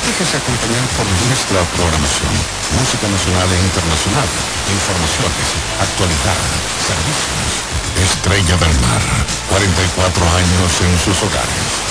Déjese acompañar por nuestra programación. Música nacional e internacional, informaciones, actualidad, servicios. Estrella del Mar, 44 años en sus hogares.